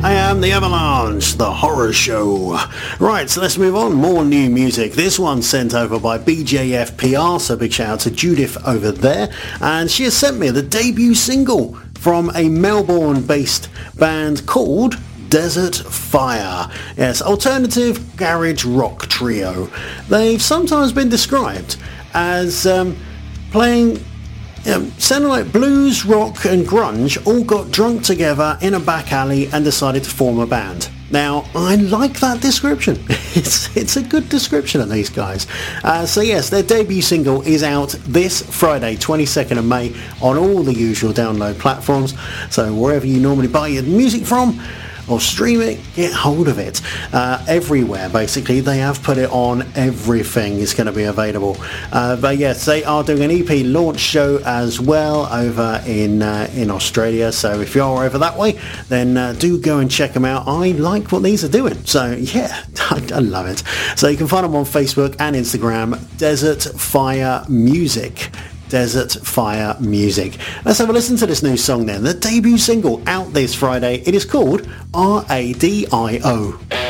I am the Avalanche, the horror show. Right, so let's move on. More new music. This one sent over by BJF PR, so big shout out to Judith over there. And she has sent me the debut single from a Melbourne-based band called Desert Fire. Yes, alternative garage rock trio. They've sometimes been described as playing sounding like blues, rock and grunge all got drunk together in a back alley and decided to form a band. Now, I like that description. It's a good description of these guys. So yes, their debut single is out this Friday, 22nd of May, on all the usual download platforms. So wherever you normally buy your music from, or stream it, get hold of it. Everywhere, basically. They have put it on everything. Is going to be available. But yes, they are doing an EP launch show as well over in Australia. So if you're over that way, then do go and check them out. I like what these are doing. So yeah, I love it. So you can find them on Facebook and Instagram, Desert Fire Music. Desert Fire Music. Let's have a listen to this new song then. The debut single out this Friday. It is called R-A-D-I-O.